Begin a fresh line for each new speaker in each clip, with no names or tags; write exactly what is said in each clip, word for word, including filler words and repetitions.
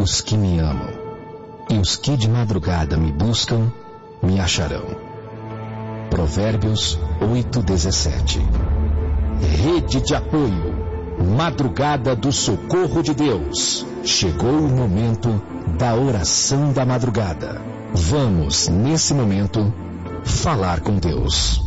os que me amam, e os que de madrugada me buscam, me acharão. Provérbios oito, dezessete. Rede de apoio, madrugada do socorro de Deus. Chegou o momento da oração da madrugada. Vamos, nesse momento, falar com Deus.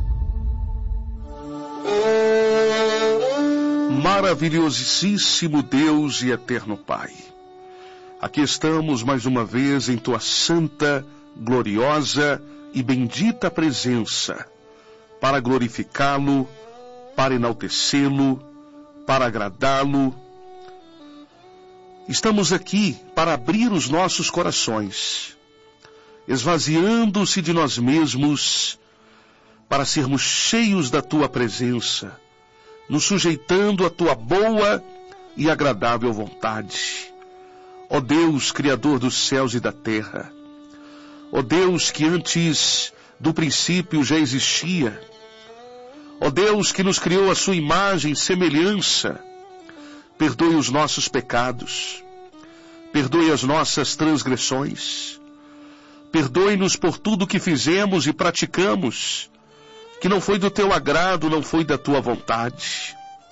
Maravilhosíssimo Deus e eterno Pai, aqui estamos mais uma vez em Tua santa, gloriosa e bendita presença, para glorificá-lo, para enaltecê-lo, para agradá-lo. Estamos aqui para abrir os nossos corações, esvaziando-se de nós mesmos, para sermos cheios da Tua presença, nos sujeitando à Tua boa e agradável vontade. Ó Deus, Criador dos céus e da terra, ó Deus que antes do princípio já existia, ó Deus que nos criou a sua imagem e semelhança, perdoe os nossos pecados, perdoe as nossas transgressões, perdoe-nos por tudo que fizemos e praticamos, que não foi do Teu agrado, não foi da Tua vontade.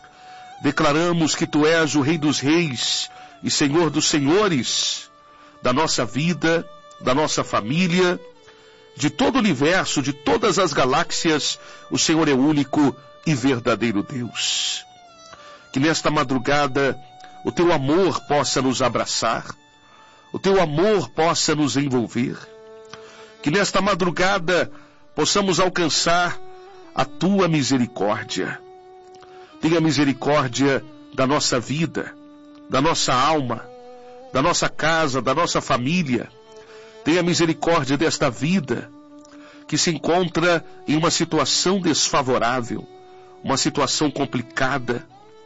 Declaramos que Tu és o Rei dos reis e Senhor dos senhores, da nossa vida, da nossa família, de todo o universo, de todas as galáxias. O Senhor é o único e verdadeiro Deus. Que nesta madrugada o Teu amor possa nos abraçar, o Teu amor possa nos envolver, que nesta madrugada possamos alcançar a Tua misericórdia. Tenha misericórdia da nossa vida, da nossa alma, da nossa casa, da nossa família. Tenha misericórdia desta vida que se encontra em uma situação desfavorável, uma situação complicada.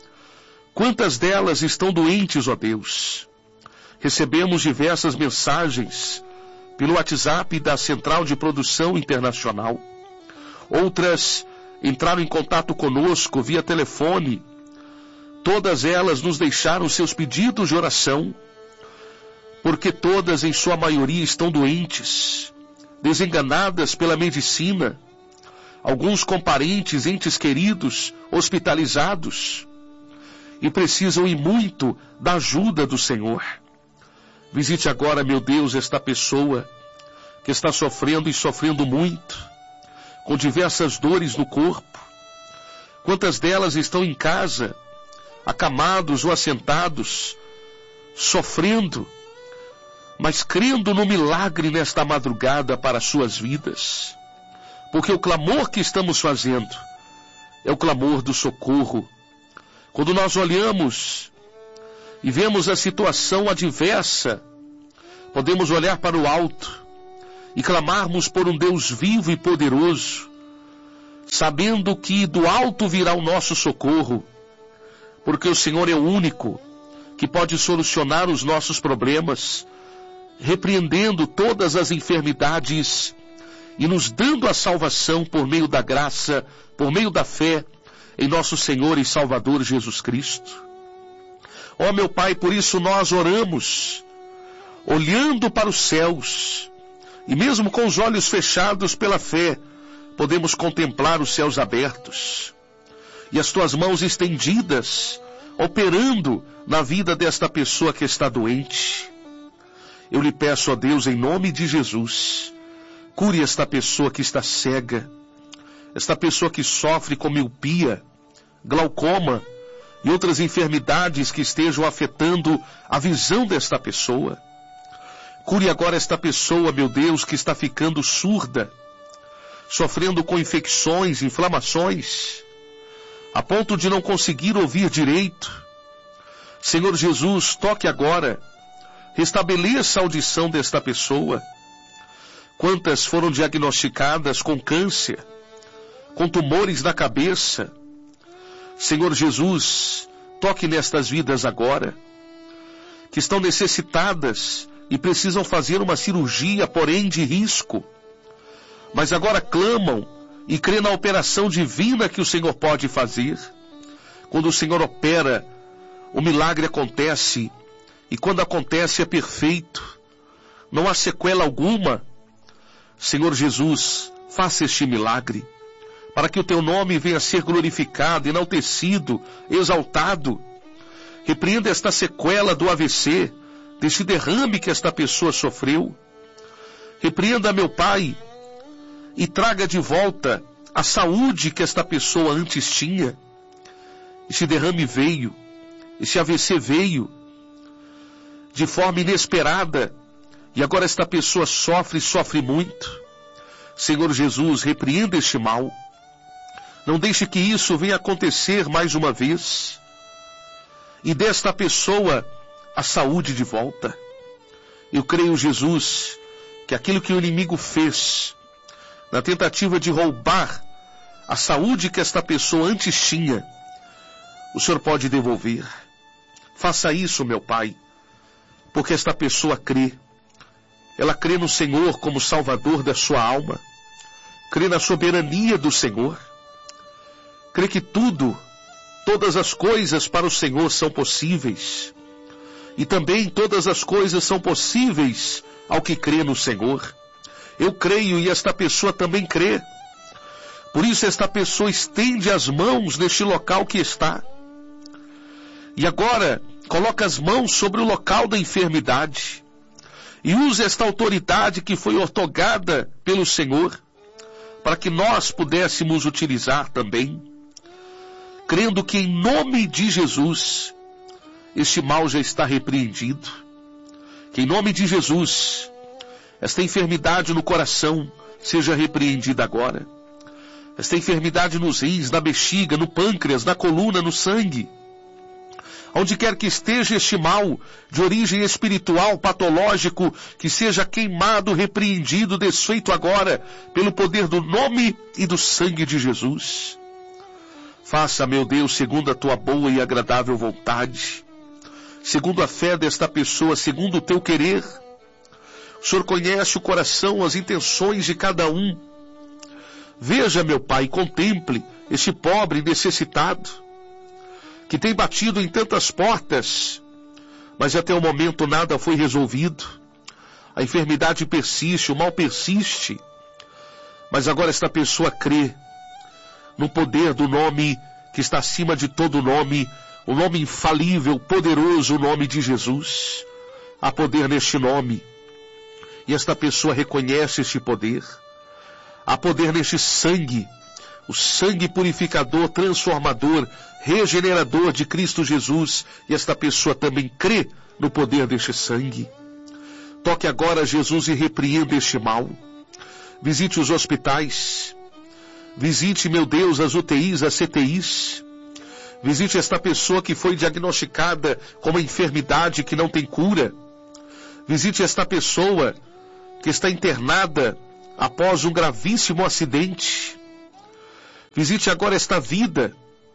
Quantas delas estão doentes, ó Deus? Recebemos diversas mensagens pelo WhatsApp da Central de Produção Internacional. Outras entraram em contato conosco via telefone. Todas elas nos deixaram seus pedidos de oração, porque todas, em sua maioria, estão doentes, desenganadas pela medicina, alguns com parentes, entes queridos, hospitalizados, e precisam e muito da ajuda do Senhor. Visite agora, meu Deus, esta pessoa que está sofrendo e sofrendo muito, com diversas dores no corpo. Quantas delas estão em casa, acamados ou assentados, sofrendo, mas crendo no milagre nesta madrugada para as suas vidas. Porque o clamor que estamos fazendo é o clamor do socorro. Quando nós olhamos e vemos a situação adversa, podemos olhar para o alto e clamarmos por um Deus vivo e poderoso, sabendo que do alto virá o nosso socorro, porque o Senhor é o único que pode solucionar os nossos problemas, repreendendo todas as enfermidades e nos dando a salvação por meio da graça, por meio da fé em nosso Senhor e Salvador Jesus Cristo. Ó meu Pai, por isso nós oramos, olhando para os céus, e mesmo com os olhos fechados pela fé, podemos contemplar os céus abertos e as Tuas mãos estendidas, operando na vida desta pessoa que está doente. Eu lhe peço, ó Deus, em nome de Jesus, cure esta pessoa que está cega, esta pessoa que sofre com miopia, glaucoma e outras enfermidades que estejam afetando a visão desta pessoa. Cure agora esta pessoa, meu Deus, que está ficando surda, sofrendo com infecções, inflamações, a ponto de não conseguir ouvir direito. Senhor Jesus, toque agora, restabeleça a audição desta pessoa. Quantas foram diagnosticadas com câncer, com tumores na cabeça? Senhor Jesus, toque nestas vidas agora, que estão necessitadas e precisam fazer uma cirurgia, porém de risco, mas agora clamam e crê na operação divina que o Senhor pode fazer. Quando o Senhor opera, o milagre acontece e quando acontece é perfeito, não há sequela alguma. Senhor Jesus, faça este milagre, para que o teu nome venha a ser glorificado, enaltecido, exaltado. Repreenda esta sequela do A V C, deste derrame que esta pessoa sofreu. Repreenda, meu Pai, e traga de volta a saúde que esta pessoa antes tinha. Este derrame veio, este A V C veio de forma inesperada, e agora esta pessoa sofre, sofre muito. Senhor Jesus, repreenda este mal. Não deixe que isso venha acontecer mais uma vez. E desta pessoa a saúde de volta. Eu creio, Jesus, que aquilo que o inimigo fez, na tentativa de roubar a saúde que esta pessoa antes tinha, o Senhor pode devolver. Faça isso, meu Pai, porque esta pessoa crê. Ela crê no Senhor como Salvador da sua alma. Crê na soberania do Senhor. Crê que tudo, todas as coisas para o Senhor são possíveis. E também todas as coisas são possíveis ao que crê no Senhor. Eu creio e esta pessoa também crê. Por isso esta pessoa estende as mãos neste local que está. E agora coloca as mãos sobre o local da enfermidade. E usa esta autoridade que foi outorgada pelo Senhor, para que nós pudéssemos utilizar também, crendo que em nome de Jesus, este mal já está repreendido. Que em nome de Jesus, esta enfermidade no coração seja repreendida agora. Esta enfermidade nos rins, na bexiga, no pâncreas, na coluna, no sangue. Onde quer que esteja este mal de origem espiritual, patológico, que seja queimado, repreendido, desfeito agora, pelo poder do nome e do sangue de Jesus. Faça, meu Deus, segundo a tua boa e agradável vontade, segundo a fé desta pessoa, segundo o teu querer. O Senhor conhece o coração, as intenções de cada um. Veja, meu Pai, contemple este pobre necessitado, que tem batido em tantas portas, mas até o momento nada foi resolvido. A enfermidade persiste, o mal persiste, mas agora esta pessoa crê no poder do nome que está acima de todo nome, o nome infalível, poderoso, o nome de Jesus. Há poder neste nome, e esta pessoa reconhece este poder. Há poder neste sangue, o sangue purificador, transformador, regenerador de Cristo Jesus, e esta pessoa também crê no poder deste sangue. Toque agora, Jesus, e repreenda este mal. Visite os hospitais, visite, meu Deus, as U T Is, as C T Is, visite esta pessoa que foi diagnosticada com uma enfermidade que não tem cura, visite esta pessoa que está internada após um gravíssimo acidente. Visite agora esta vida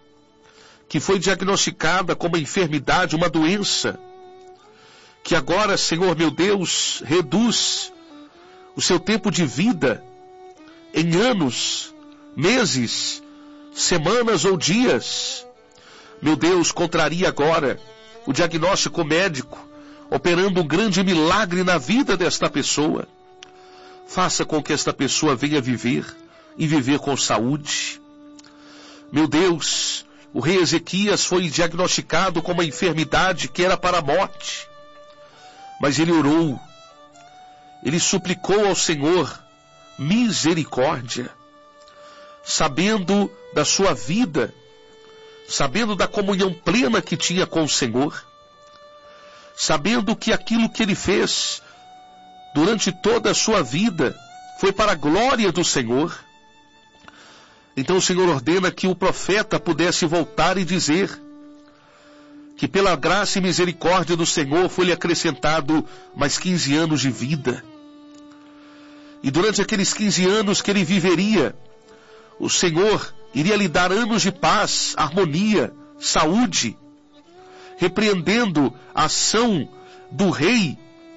que foi diagnosticada com uma enfermidade, uma doença, que agora, Senhor meu Deus, reduz o seu tempo de vida em anos, meses, semanas ou dias. Meu Deus, contraria agora o diagnóstico médico, operando um grande milagre na vida desta pessoa. Faça com que esta pessoa venha viver e viver com saúde. Meu Deus, o rei Ezequias foi diagnosticado com uma enfermidade que era para a morte. Mas ele orou, ele suplicou ao Senhor misericórdia, sabendo da sua vida, sabendo da comunhão plena que tinha com o Senhor, sabendo que aquilo que ele fez durante toda a sua vida foi para a glória do Senhor. Então o Senhor ordena que o profeta pudesse voltar e dizer que pela graça e misericórdia do Senhor foi-lhe acrescentado mais quinze anos de vida. E durante aqueles quinze anos que ele viveria, o Senhor iria lhe dar anos de paz, harmonia, saúde, repreendendo a ação do rei,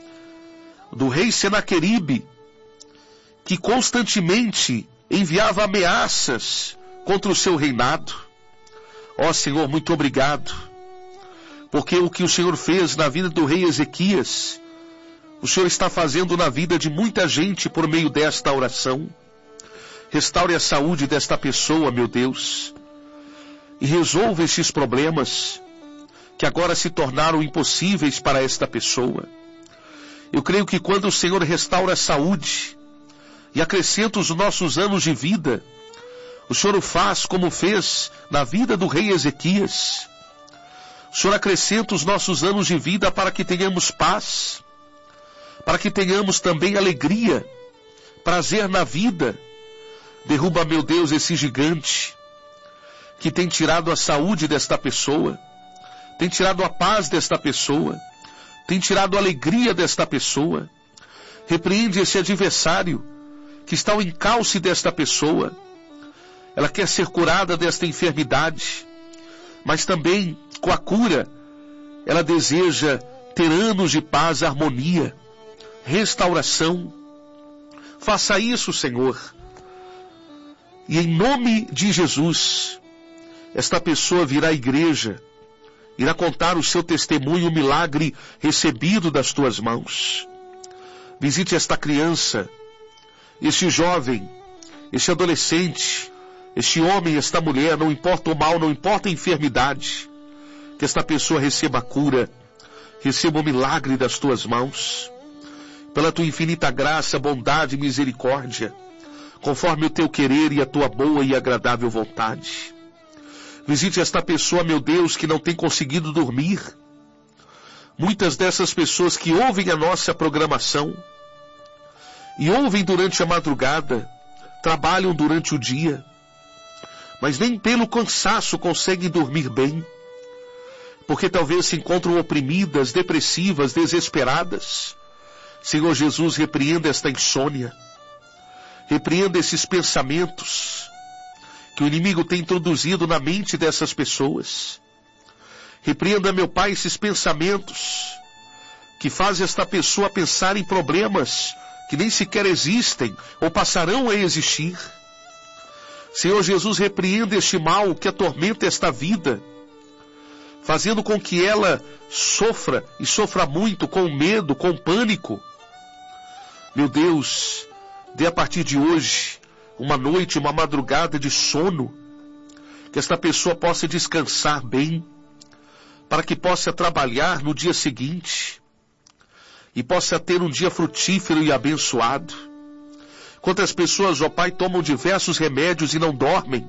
do rei Senaqueribe, que constantemente enviava ameaças contra o seu reinado. Ó Senhor, muito obrigado, porque o que o Senhor fez na vida do rei Ezequias, o Senhor está fazendo na vida de muita gente por meio desta oração. Restaure a saúde desta pessoa, meu Deus, e resolva estes problemas que agora se tornaram impossíveis para esta pessoa. Eu creio que quando o Senhor restaura a saúde e acrescenta os nossos anos de vida, o Senhor o faz como fez na vida do rei Ezequias. O Senhor acrescenta os nossos anos de vida para que tenhamos paz, para que tenhamos também alegria, prazer na vida. Derruba, meu Deus, esse gigante que tem tirado a saúde desta pessoa, tem tirado a paz desta pessoa, tem tirado a alegria desta pessoa. Repreende esse adversário que está ao encalce desta pessoa. Ela quer ser curada desta enfermidade, mas também com a cura ela deseja ter anos de paz, harmonia, restauração. Faça isso, Senhor. E em nome de Jesus, esta pessoa virá à igreja, irá contar o seu testemunho, o milagre recebido das tuas mãos. Visite esta criança, este jovem, este adolescente, este homem, esta mulher, não importa o mal, não importa a enfermidade, que esta pessoa receba a cura, receba o milagre das tuas mãos, pela tua infinita graça, bondade e misericórdia, conforme o teu querer e a tua boa e agradável vontade. Visite esta pessoa, meu Deus, que não tem conseguido dormir. Muitas dessas pessoas que ouvem a nossa programação e ouvem durante a madrugada, trabalham durante o dia, mas nem pelo cansaço conseguem dormir bem, porque talvez se encontram oprimidas, depressivas, desesperadas. Senhor Jesus, repreenda esta insônia, repreenda esses pensamentos que o inimigo tem introduzido na mente dessas pessoas. Repreenda, meu Pai, esses pensamentos que fazem esta pessoa pensar em problemas que nem sequer existem ou passarão a existir. Senhor Jesus, repreenda este mal que atormenta esta vida, fazendo com que ela sofra e sofra muito com medo, com pânico. Meu Deus, dê a partir de hoje uma noite, uma madrugada de sono, que esta pessoa possa descansar bem, para que possa trabalhar no dia seguinte e possa ter um dia frutífero e abençoado. Quantas pessoas, ó Pai, tomam diversos remédios e não dormem,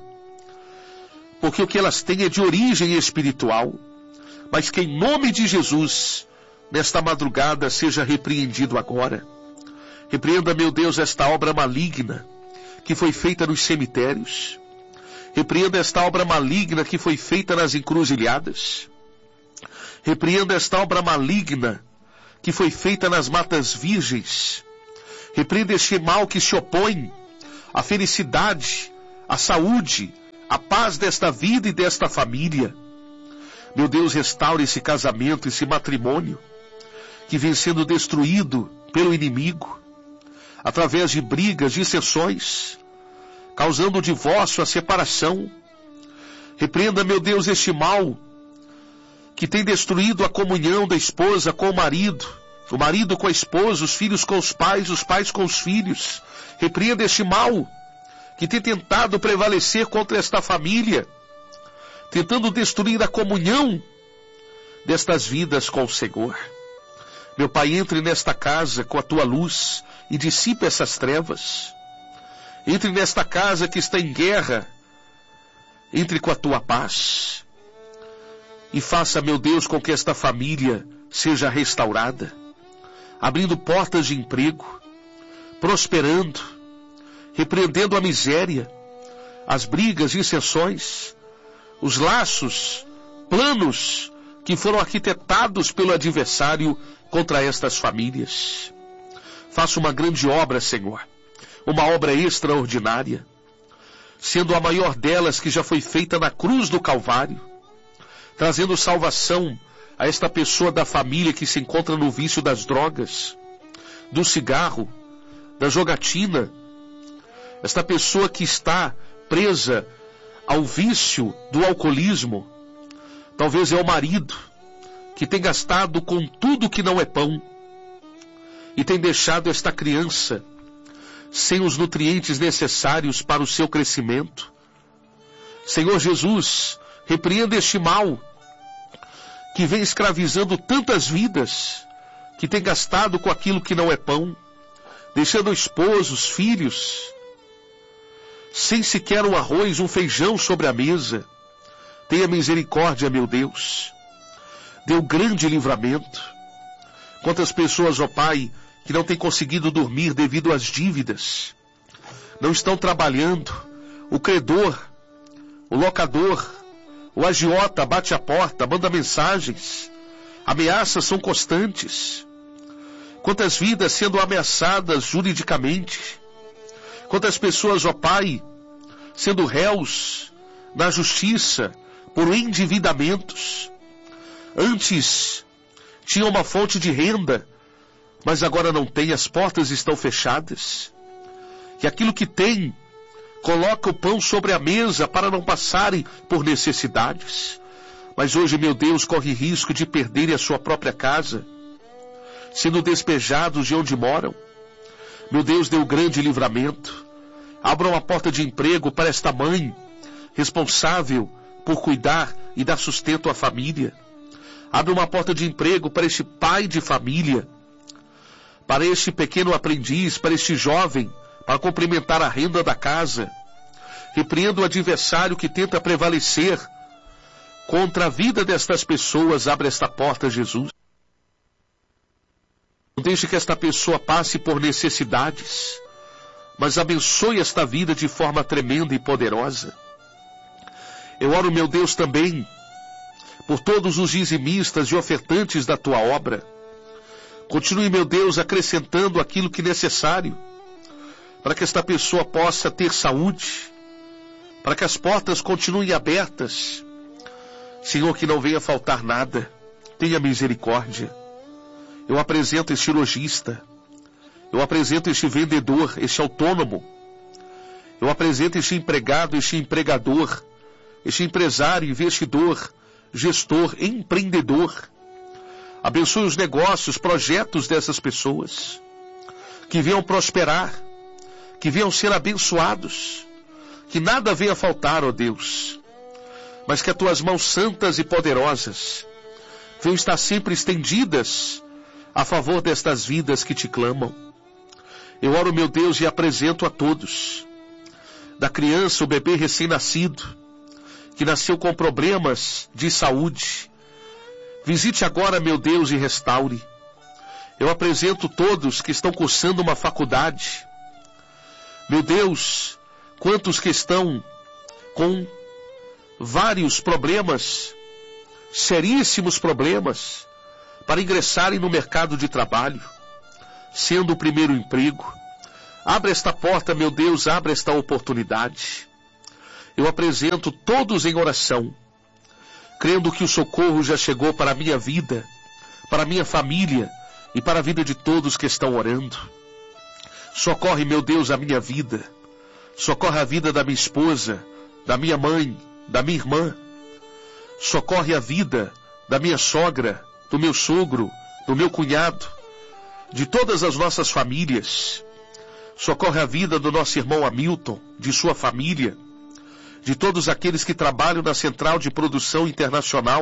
porque o que elas têm é de origem espiritual, mas que em nome de Jesus, nesta madrugada, seja repreendido agora. Repreenda, meu Deus, esta obra maligna que foi feita nos cemitérios. Repreenda esta obra maligna que foi feita nas encruzilhadas. Repreenda esta obra maligna que foi feita nas matas virgens. Repreenda este mal que se opõe à felicidade, à saúde, à paz desta vida e desta família. Meu Deus, restaure esse casamento, esse matrimônio, que vem sendo destruído pelo inimigo, através de brigas, dissensões, causando o divórcio, a separação. Repreenda, meu Deus, este mal que tem destruído a comunhão da esposa com o marido, o marido com a esposa, os filhos com os pais, os pais com os filhos. Repreenda este mal que tem tentado prevalecer contra esta família, tentando destruir a comunhão destas vidas com o Senhor. Meu Pai, entre nesta casa com a tua luz e dissipe essas trevas. Entre nesta casa que está em guerra, entre com a tua paz. E faça, meu Deus, com que esta família seja restaurada, abrindo portas de emprego, prosperando, repreendendo a miséria, as brigas, dissensões, os laços, planos que foram arquitetados pelo adversário contra estas famílias. Faça uma grande obra, Senhor, uma obra extraordinária, sendo a maior delas que já foi feita na cruz do Calvário, trazendo salvação a esta pessoa da família que se encontra no vício das drogas, do cigarro, da jogatina, esta pessoa que está presa ao vício do alcoolismo. Talvez é o marido, que tem gastado com tudo que não é pão e tem deixado esta criança sem os nutrientes necessários para o seu crescimento. Senhor Jesus, repreenda este mal que vem escravizando tantas vidas, que tem gastado com aquilo que não é pão, deixando esposos, filhos, sem sequer um arroz, um feijão sobre a mesa. Tenha misericórdia, meu Deus. Deu grande livramento. Quantas pessoas, ó Pai, que não têm conseguido dormir devido às dívidas, não estão trabalhando, o credor, o locador, o agiota bate a porta, manda mensagens, ameaças são constantes. Quantas vidas sendo ameaçadas juridicamente, quantas pessoas, ó Pai, sendo réus na justiça por endividamentos. Antes tinha uma fonte de renda, mas agora não tem, as portas estão fechadas. E aquilo que tem, coloca o pão sobre a mesa para não passarem por necessidades. Mas hoje, meu Deus, corre risco de perderem a sua própria casa, sendo despejados de onde moram. Meu Deus, deu grande livramento. Abra uma porta de emprego para esta mãe, responsável por cuidar e dar sustento à família. Abre uma porta de emprego para este pai de família, para este pequeno aprendiz, para este jovem, para complementar a renda da casa. Repreenda o adversário que tenta prevalecer contra a vida destas pessoas. Abre esta porta, Jesus. Não deixe que esta pessoa passe por necessidades, mas abençoe esta vida de forma tremenda e poderosa. Eu oro, meu Deus, também por todos os dizimistas e ofertantes da tua obra. Continue, meu Deus, acrescentando aquilo que é necessário para que esta pessoa possa ter saúde, para que as portas continuem abertas. Senhor, que não venha faltar nada. Tenha misericórdia. Eu apresento este lojista, eu apresento este vendedor, este autônomo, eu apresento este empregado, este empregador, este empresário, investidor, gestor, empreendedor. Abençoe os negócios, projetos dessas pessoas, que venham prosperar, que venham ser abençoados, que nada venha faltar, ó Deus, mas que as tuas mãos santas e poderosas venham estar sempre estendidas a favor destas vidas que te clamam. Eu oro, meu Deus, e apresento a todos, da criança, o bebê recém-nascido, que nasceu com problemas de saúde. Visite agora, meu Deus, e restaure. Eu apresento todos que estão cursando uma faculdade. Meu Deus, quantos que estão com vários problemas, seríssimos problemas, para ingressarem no mercado de trabalho, sendo o primeiro emprego. Abre esta porta, meu Deus, abre esta oportunidade. Eu apresento todos em oração, crendo que o socorro já chegou para a minha vida, para a minha família e para a vida de todos que estão orando. Socorre, meu Deus, a minha vida. Socorre a vida da minha esposa, da minha mãe, da minha irmã. Socorre a vida da minha sogra, do meu sogro, do meu cunhado, de todas as nossas famílias. Socorre a vida do nosso irmão Hamilton, de sua família, de todos aqueles que trabalham na Central de Produção Internacional